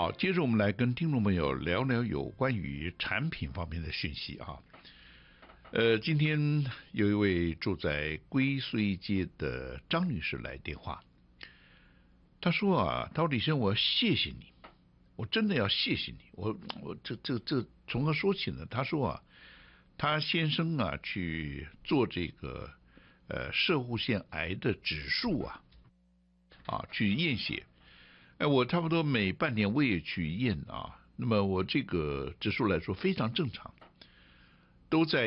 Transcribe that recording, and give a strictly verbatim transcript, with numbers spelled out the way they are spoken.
好，接着我们来跟听众朋友聊聊有关于产品方面的讯息啊。呃，今天有一位住在龟虽街的张女士来电话，她说啊，她说李生，我要谢谢你，我真的要谢谢你，我我这这这从何说起呢？她说啊，她先生啊去做这个呃攝護腺癌的指数啊，啊去验血。哎，我差不多每半年我也去验啊，那么我这个指数来说非常正常，都在